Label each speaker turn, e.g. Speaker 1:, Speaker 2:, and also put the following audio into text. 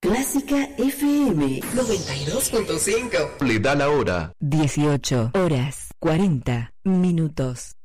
Speaker 1: Clásica FM 92.5.
Speaker 2: Le da la hora.
Speaker 3: 18 horas 40 minutos.